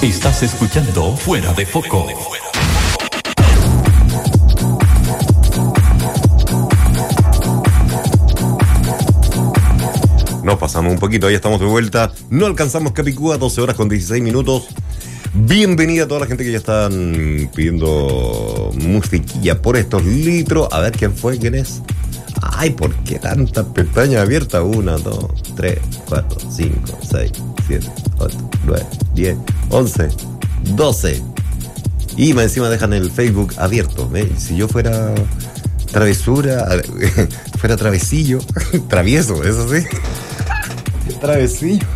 Estás escuchando Fuera de Foco. Nos pasamos un poquito, ya estamos de vuelta. No alcanzamos Capicúa, 12 horas con 16 minutos. Bienvenida a toda la gente que ya están pidiendo musiquilla por estos litros. A ver quién fue, quién es. Ay, ¿por qué tantas pestañas abiertas? 1, 2, 3, 4, 5, 6, 7, 8, 9, 10, 11, 12. Y más encima dejan el Facebook abierto. Si yo fuera travesura, fuera travesillo, travieso, eso sí. Travesillo.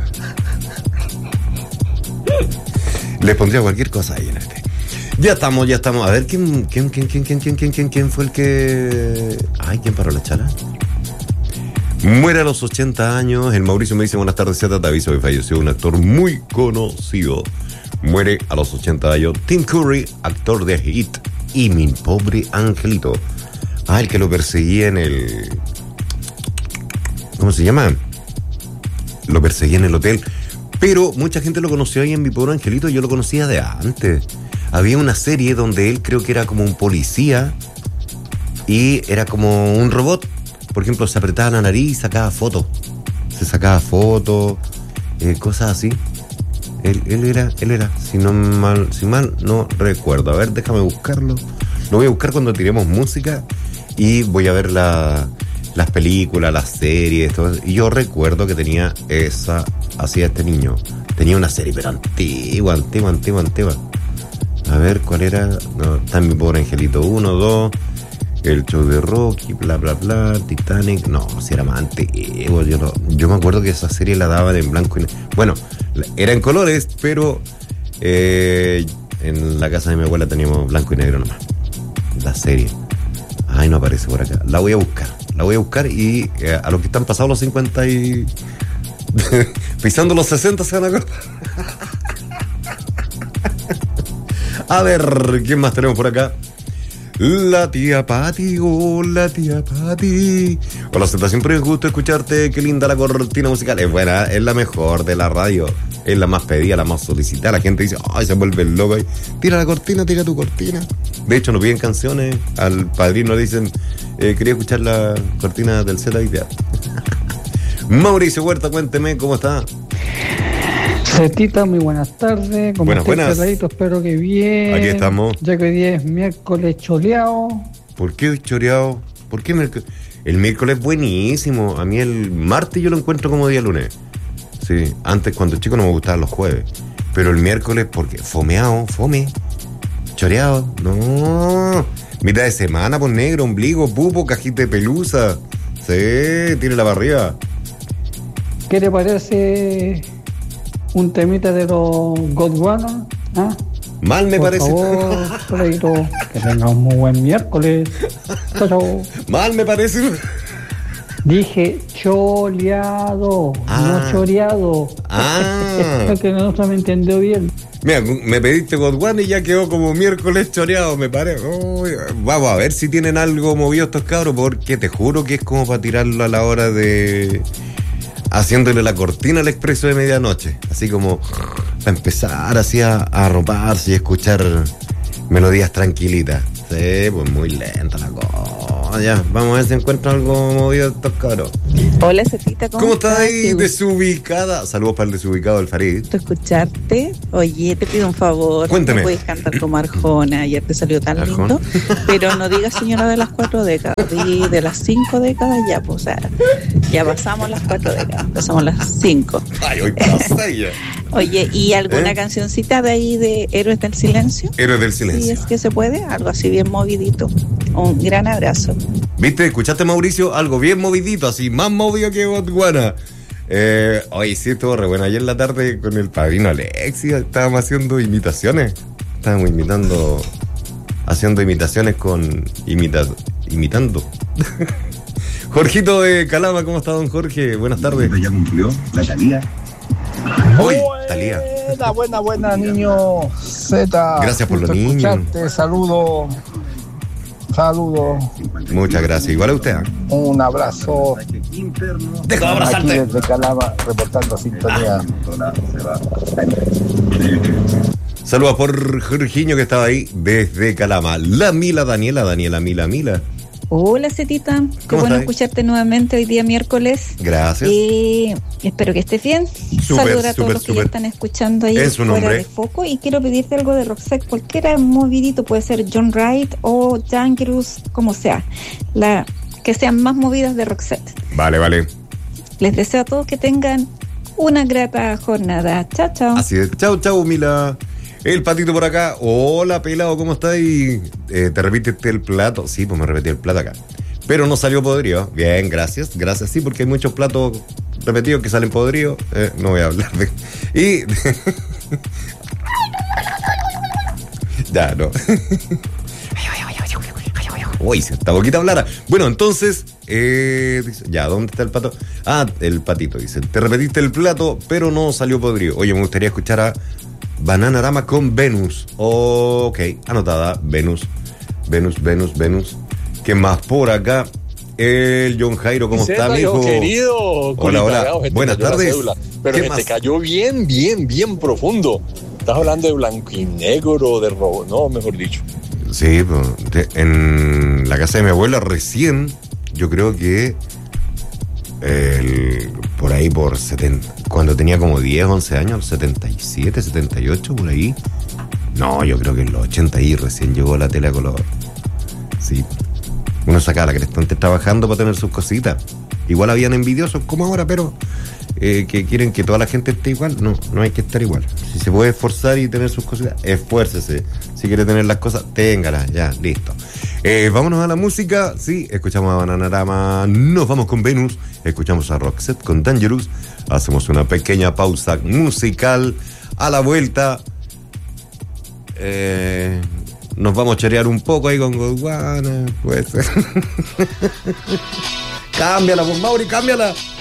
Le pondría cualquier cosa ahí en este. Ya estamos. A ver, ¿quién fue el que...? Ay, ¿quién paró la chala? Muere a los 80 años. El Mauricio me dice, buenas tardes, Z, te aviso que falleció un actor muy conocido. Muere a los 80 años Tim Curry, actor de Hit y Mi Pobre Angelito. Ah, el que lo perseguía en el... ¿Cómo se llama? Lo perseguía en el hotel. Pero mucha gente lo conoció ahí en Mi Pobre Angelito. Yo lo conocía de antes. Había una serie donde él creo que era como un policía y era como un robot. Por ejemplo, se apretaba la nariz y sacaba fotos. Se sacaba fotos, cosas así. Él era, si mal no recuerdo. A ver, déjame buscarlo. Lo voy a buscar cuando tiremos música y voy a ver las películas, las series, todo eso. Y yo recuerdo que tenía hacía este niño. Tenía una serie, pero antigua. A ver, ¿cuál era? No, está Mi Pobre Angelito 1, 2, El Show de Rocky, bla, bla, bla, Titanic. No, si era más antiguo. Yo me acuerdo que esa serie la daban en blanco y negro. Bueno, era en colores, pero en la casa de mi abuela teníamos blanco y negro nomás. La serie. Ay, no aparece por acá. La voy a buscar y a los que están pasados los 50 y... pisando los 60 se van a acordar. A ver, ¿quién más tenemos por acá? La tía Pati, hola tía Pati. Hola, Z, siempre es gusto escucharte. Qué linda la cortina musical. Es buena, es la mejor de la radio. Es la más pedida, la más solicitada. La gente dice, ay, se vuelve loco ahí. Tira la cortina, tira tu cortina. De hecho, nos piden canciones. Al padrino le dicen, quería escuchar la cortina del Z y ya. Mauricio Huerta, cuénteme, ¿cómo está? Zetita, muy buenas tardes. ¿Cómo buenas. Cerradito? Espero que bien. Aquí estamos. Ya que hoy día es miércoles choleado. ¿Por qué choreado? ¿Por qué el miércoles es buenísimo? A mí el martes yo lo encuentro como día lunes. Sí, antes cuando chico no me gustaban los jueves. Pero el miércoles, porque fome. Choreado, no. Mitad de semana, pues negro, ombligo, pupo, cajita de pelusa. Sí, tiene la barriga. ¿Qué le parece un temita de los Godwana? ¿Ah? Mal me parece. Por favor, que tenga un muy buen miércoles. Chao. Mal me parece. Dije choleado, no choreado. Es que no se me entendió bien. Mira, me pediste Godwana y ya quedó como miércoles choreado, me parece. Vamos a ver si tienen algo movido estos cabros, porque te juro que es como para tirarlo a la hora de... haciéndole la cortina al expreso de medianoche. Así como para empezar así a arroparse y escuchar melodías tranquilitas. Sí, pues muy lenta la cosa. Ya, vamos a ver si encuentro algo movido estos cabros. Hola, Cetita, ¿cómo estás ahí, desubicada? Saludos para el desubicado del Farid. Escucharte. Oye, te pido un favor. Cuéntame. No puedes cantar como Arjona. Ayer te salió tan Arjona lindo. Pero no digas señora de las 4 décadas. Di de las 5 décadas ya, pues, o sea, ya pasamos las 4 décadas. Pasamos las 5. Ay, hoy pasa ya. Oye, ¿y alguna cancioncita de ahí de Héroes del Silencio? Héroes del Silencio. Sí, es que se puede. Algo así bien movidito. Un gran abrazo. ¿Viste? ¿Escuchaste, Mauricio? Algo bien movidito, así, más movido que Godwana. Oye, sí, estuvo re bueno. Ayer en la tarde con el padrino Alexis estábamos haciendo imitaciones. Estábamos haciendo imitaciones con... imitando. Jorgito de Calama, ¿cómo está, don Jorge? Buenas tardes. Ya cumplió la Talía. Uy, Talía. Buena, niño Z. Gracias por los niños. Saludos. Muchas gracias. Igual a usted. Un abrazo. Deja de abrazarte. Aquí desde Calama, reportando sintonía. Saludos por Jorginho que estaba ahí desde Calama. La Mila, Daniela Mila. Hola, Cetita. Qué ¿Cómo bueno estás? escucharte nuevamente hoy día miércoles. Gracias. Espero que estés bien. Súper, Saludar a todos súper, los que súper. ya están escuchando ahí En su fuera nombre. de foco. Y quiero pedirte algo de Roxette, cualquiera movidito, puede ser John Wright o Dangerous, como sea. Que sean más movidas de Roxette. Vale. Les deseo a todos que tengan una grata jornada. Chao, chao. Así es. Chau, Mila. El patito por acá. Hola, pelado, ¿cómo estás? ¿Te repitiste el plato? Sí, pues me repetí el plato acá. Pero no salió podrido. Bien, gracias. Gracias, sí, porque hay muchos platos repetidos que salen podridos. No voy a hablar de... Ya, no. Uy, si esta boquita hablara. Bueno, entonces, dice, ya, ¿dónde está el pato? Ah, el patito, dice. Te repetiste el plato, pero no salió podrido. Oye, me gustaría escuchar a Bananarama con Venus. Ok, anotada, Venus. ¿Qué más por acá? El John Jairo, ¿cómo está, mijo? Querido, Hola. Buenas tardes. Pero ¿Qué que más? te cayó bien profundo. Estás hablando de blanco y negro, de robo, no, mejor dicho. Sí, pues, en la casa de mi abuela recién, yo creo que por ahí por 70, cuando tenía como 10, 11 años, 77, 78, por ahí. No, yo creo que en los 80 ahí recién llegó la tele a color. Sí. Uno sacaba la cresta antes trabajando para tener sus cositas. Igual habían envidiosos como ahora, pero que quieren que toda la gente esté igual. No hay que estar igual. Si se puede esforzar y tener sus cositas, esfuércese. Si quiere tener las cosas, téngalas, ya, listo. Vámonos a la música. Sí, escuchamos a Bananarama. Nos vamos con Venus. Escuchamos a Roxette con Dangerous. Hacemos una pequeña pausa musical. A la vuelta nos vamos a chorear un poco ahí con Godwana. Puede ser. Cámbiala, pues, Mauri, cámbiala.